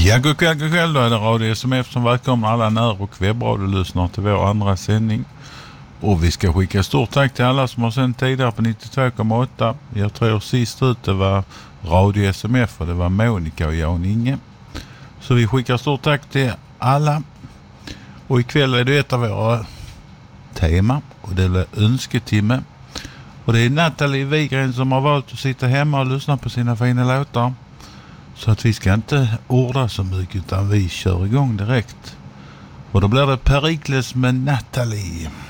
Ja, god kväll då är det Radio SMF som välkomnar alla när- och webbradiolyssnare till vår andra sändning. Och vi ska skicka stort tack till alla som har sänt tidigare på 92,8. Jag tror sist ut det var Radio SMF och det var Monica och Jan Inge. Så vi skickar stort tack till alla. Och ikväll är det ett av våra tema och det är önsketimme. Och det är Nathalie Wigren som har valt att sitta hemma och lyssna på sina fina låtar. Så att vi ska inte orda så mycket utan vi kör igång direkt. Och då blir det Perikles med Nathalie.